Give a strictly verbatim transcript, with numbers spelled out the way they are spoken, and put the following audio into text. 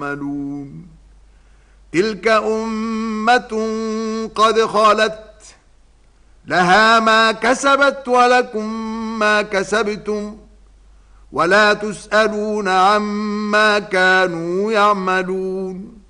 يعملون. تلك أمة قد خلت لها ما كسبت ولكم ما كسبتم ولا تسألون عما كانوا يعملون.